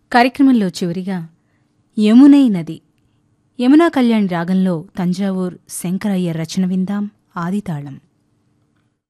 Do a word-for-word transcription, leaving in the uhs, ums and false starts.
కార్యక్రమంలో చివరిగా యమునై నది యమునా కళ్యాణ్ రాగంలో తంజావూర్ శంకరయ్య రచన విందాం ఆదితాళం.